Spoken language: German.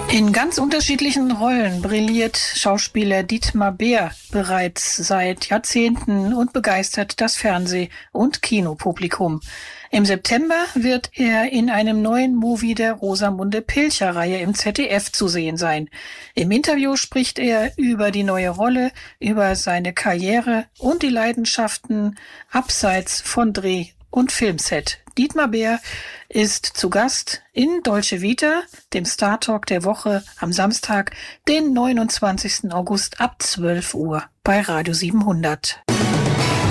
In ganz unterschiedlichen Rollen brilliert Schauspieler Dietmar Bär bereits seit Jahrzehnten und begeistert das Fernseh- und Kinopublikum. Im September wird er in einem neuen Movie der Rosamunde Pilcher-Reihe im ZDF zu sehen sein. Im Interview spricht er über die neue Rolle, über seine Karriere und die Leidenschaften abseits von Dreh- und Filmset. Dietmar Bär ist zu Gast in Dolce Vita, dem Star Talk der Woche am Samstag, den 29. August ab 12 Uhr bei Radio 700.